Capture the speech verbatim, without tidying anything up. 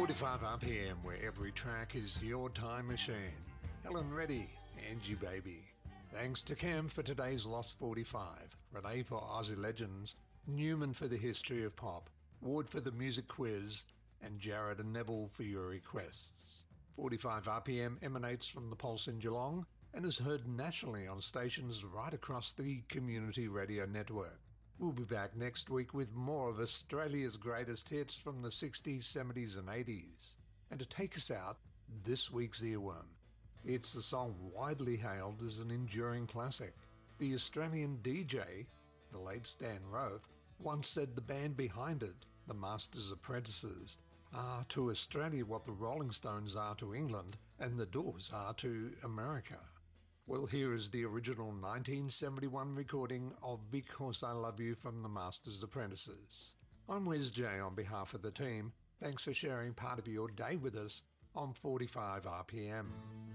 forty-five R P M, where every track is your time machine. Helen Reddy, Angie Baby. Thanks to Cam for today's Lost forty-five, Renee for Aussie Legends, Newman for the history of pop, Ward for the music quiz, and Jared and Neville for your requests. forty-five R P M emanates from the Pulse in Geelong and is heard nationally on stations right across the community radio network. We'll be back next week with more of Australia's greatest hits from the sixties, seventies and eighties. And to take us out, this week's earworm. It's the song widely hailed as an enduring classic. The Australian D J, the late Stan Rofe, once said the band behind it, the Masters Apprentices, are to Australia what the Rolling Stones are to England and the Doors are to America. Well, here is the original nineteen seventy-one recording of Because I Love You from the Masters Apprentices. I'm Wes J on behalf of the team. Thanks for sharing part of your day with us on forty-five R P M.